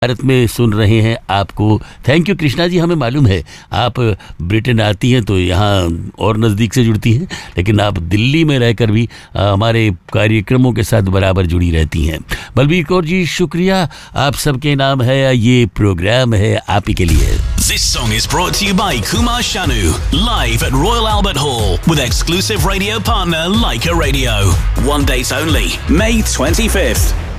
भारत में सुन रहे हैं आपको। Thank you Krishna ji. हमें मालूम है आप ब्रिटेन आती हैं तो यहाँ और नज़दीक से जुड़ती हैं, लेकिन आप दिल्ली में रहकर भी हमारे कार्यक्रमों के साथ बराबर जुड़ी रहती हैं। बलबीर कौर जी शुक्रिया, आप सबके नाम है, ये प्रोग्राम है आप ही के लिए। This song is brought to you by Kumar Shanu, live at Royal Albert Hall with exclusive radio partner Leica Radio. One date only, May 25th.